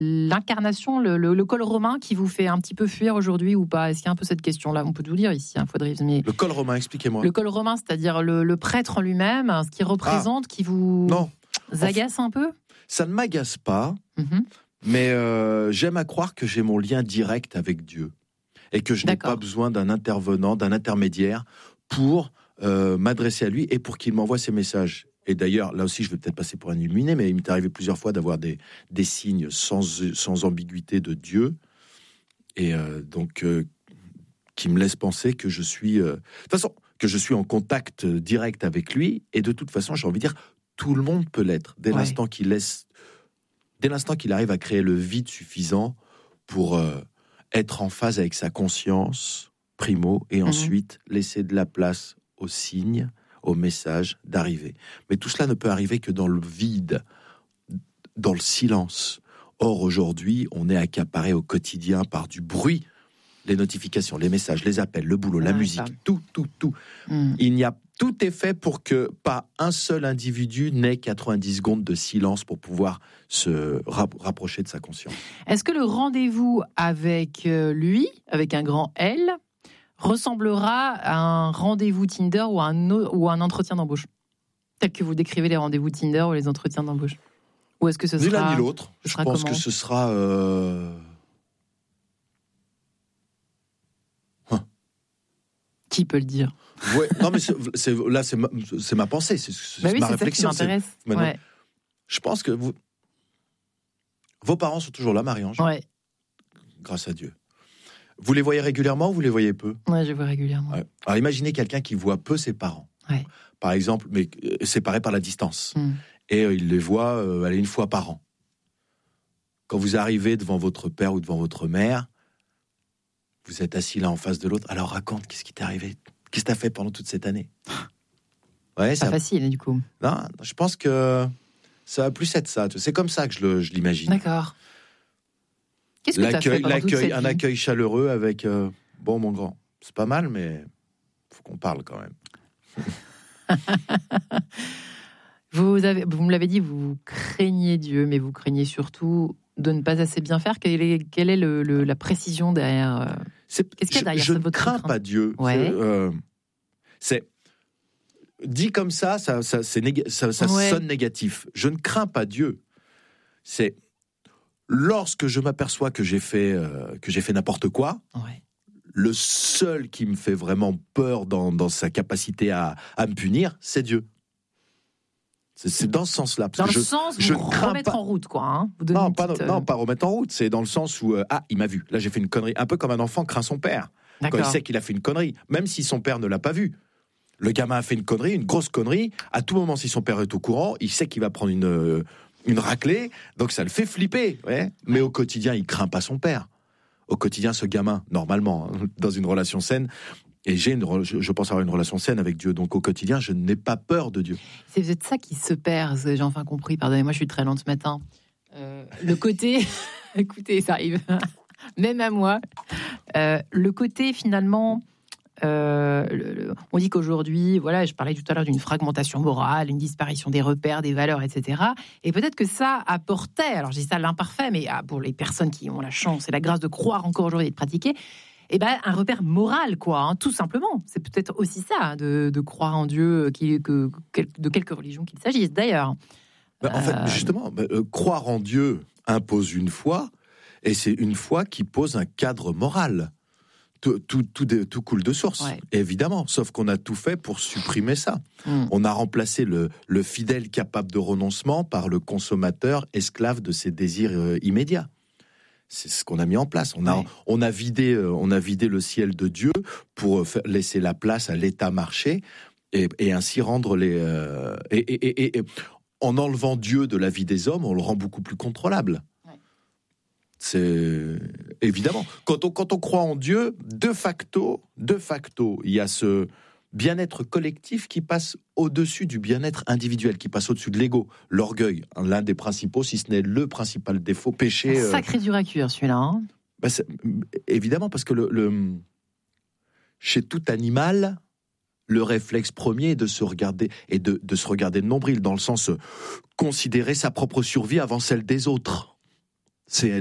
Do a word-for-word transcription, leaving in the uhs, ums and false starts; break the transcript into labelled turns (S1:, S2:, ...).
S1: l'incarnation, le, le, le col romain qui vous fait un petit peu fuir aujourd'hui ou pas? Est-ce qu'il y a un peu cette question-là? On peut tout dire ici, hein, Faudrive, mais...
S2: Le col romain, expliquez-moi.
S1: Le col romain, c'est-à-dire le, le prêtre en lui-même, ce qu'il représente, ah, qui vous
S2: non.
S1: agace un peu?
S2: Ça ne m'agace pas,
S1: mm-hmm.
S2: mais euh, j'aime à croire que j'ai mon lien direct avec Dieu et que je D'accord. n'ai pas besoin d'un intervenant, d'un intermédiaire pour euh, m'adresser à lui et pour qu'il m'envoie ses messages. Et d'ailleurs, là aussi, je vais peut-être passer pour un illuminé, mais il m'est arrivé plusieurs fois d'avoir des, des signes sans, sans ambiguïté de Dieu, et euh, donc euh, qui me laissent penser que je suis, euh, de toute façon, que je suis en contact direct avec lui. Et de toute façon, j'ai envie de dire, tout le monde peut l'être dès ouais. l'instant qu'il laisse, dès l'instant qu'il arrive à créer le vide suffisant pour euh, être en phase avec sa conscience, primo, et mmh. ensuite laisser de la place aux signes, au message d'arriver. Mais tout cela ne peut arriver que dans le vide, dans le silence. Or, aujourd'hui, on est accaparé au quotidien par du bruit, les notifications, les messages, les appels, le boulot, ouais, la musique, ça. tout, tout, tout. Mm. Il n'y a, tout est fait pour que pas un seul individu n'ait quatre-vingt-dix secondes de silence pour pouvoir se rapprocher de sa conscience.
S1: Est-ce que le rendez-vous avec lui, avec un grand L, ressemblera à un rendez-vous Tinder ou un, ou un entretien d'embauche, tel que vous décrivez les rendez-vous Tinder ou les entretiens d'embauche? Ou est-ce que ce sera...
S2: Ni l'un ni l'autre. Je pense comment? que ce sera... Euh... Hein.
S1: Qui peut le dire?
S2: Ouais, non, mais c'est, c'est, là, c'est ma, c'est ma pensée, c'est, c'est
S1: bah oui,
S2: ma
S1: c'est
S2: réflexion.
S1: Ça qui m'intéresse. C'est, ouais.
S2: Je pense que vous... vos parents sont toujours là, Marie-Ange.
S1: Ouais.
S2: Grâce à Dieu. Vous les voyez régulièrement ou vous les voyez peu?
S1: Ouais, je les vois régulièrement. Ouais.
S2: Alors imaginez quelqu'un qui voit peu ses parents,
S1: ouais.
S2: par exemple, mais euh, séparés par la distance, mm. et euh, il les voit euh, aller une fois par an. Quand vous arrivez devant votre père ou devant votre mère, vous êtes assis l'un en face de l'autre. Alors raconte, qu'est-ce qui t'est arrivé? Qu'est-ce que t'as fait pendant toute cette année? Ouais,
S1: c'est pas facile, du coup.
S2: Non, je pense que ça va plus être ça. C'est comme ça que je, le, je l'imagine.
S1: D'accord. Qu'est-ce que
S2: l'accueil,
S1: t'as fait
S2: l'accueil,
S1: un
S2: vie accueil chaleureux avec euh, bon mon grand, c'est pas mal, mais faut qu'on parle quand même.
S1: vous avez, vous me l'avez dit, vous craignez Dieu, mais vous craignez surtout de ne pas assez bien faire. Quelle est, quelle est le, le, la précision derrière euh,
S2: c'est,
S1: Qu'est-ce qu'il y a derrière
S2: Je, je
S1: votre
S2: ne crains
S1: crainte?
S2: pas Dieu.
S1: Ouais.
S2: C'est, euh, c'est dit comme ça, ça, ça, c'est néga- ça, ça ouais. sonne négatif. Je ne crains pas Dieu. C'est lorsque je m'aperçois que j'ai fait, euh, que j'ai fait n'importe quoi,
S1: ouais.
S2: le seul qui me fait vraiment peur dans, dans sa capacité à, à me punir, c'est Dieu. C'est, c'est dans ce sens-là.
S1: Parce dans
S2: que
S1: le
S2: je,
S1: sens
S2: je
S1: vous remettre
S2: pas...
S1: en route, quoi. Hein, vous
S2: non, pas,
S1: petite, euh...
S2: non, pas remettre en route. C'est dans le sens où, euh, ah, il m'a vu. Là, j'ai fait une connerie. Un peu comme un enfant craint son père. D'accord. Quand il sait qu'il a fait une connerie, même si son père ne l'a pas vu. Le gamin a fait une connerie, une grosse connerie. À tout moment, si son père est au courant, il sait qu'il va prendre une... Euh, une raclée, donc ça le fait flipper, ouais. Mais au quotidien, il craint pas son père. Au quotidien, ce gamin, normalement, dans une relation saine, et j'ai une, je pense avoir une relation saine avec Dieu, donc au quotidien, je n'ai pas peur de Dieu.
S1: C'est peut-être ça qui se perd, j'ai enfin compris, pardonnez-moi, je suis très lente ce matin. Euh, le côté, écoutez, ça arrive, même à moi, euh, le côté finalement... Euh, le, le, on dit qu'aujourd'hui, voilà, je parlais tout à l'heure d'une fragmentation morale, une disparition des repères, des valeurs, et cetera. Et peut-être que ça apportait, alors je dis ça l'imparfait, mais ah, pour les personnes qui ont la chance et la grâce de croire encore aujourd'hui et de pratiquer, eh ben, un repère moral, quoi, hein, tout simplement. C'est peut-être aussi ça, de, de croire en Dieu, qui, que, de quelque religion qu'il s'agisse, d'ailleurs.
S2: Ben, en fait, euh... justement, ben, euh, croire en Dieu impose une foi, et c'est une foi qui pose un cadre moral. Tout, tout, tout, tout coule de source, ouais. Évidemment, sauf qu'on a tout fait pour supprimer ça. Mm. On a remplacé le, le fidèle capable de renoncement par le consommateur esclave de ses désirs euh, immédiats. C'est ce qu'on a mis en place. On a, ouais. on a vidé, euh, on a vidé le ciel de Dieu pour faire, laisser la place à l'État marché et, et ainsi rendre les... Euh, et, et, et, et en enlevant Dieu de la vie des hommes, on le rend beaucoup plus contrôlable. C'est évidemment quand on quand on croit en Dieu, de facto, de facto, il y a ce bien-être collectif qui passe au-dessus du bien-être individuel, qui passe au-dessus de l'ego, l'orgueil, l'un des principaux, si ce n'est le principal défaut, péché.
S1: Un sacré dur à cuire, celui-là. Hein
S2: bah évidemment, parce que le, le chez tout animal, le réflexe premier est de se regarder et de, de se regarder de nombril, dans le sens euh, considérer sa propre survie avant celle des autres. C'est